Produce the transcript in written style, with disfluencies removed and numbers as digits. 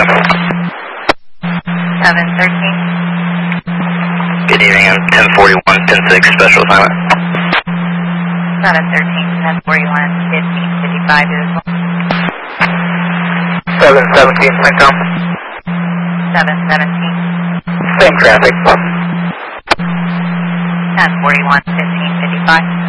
you. 713. Good evening, I'm 1041, 106, special assignment. 713, 1041, 1555 is 717, Lincoln. 717. Same traffic. 1041, 1555.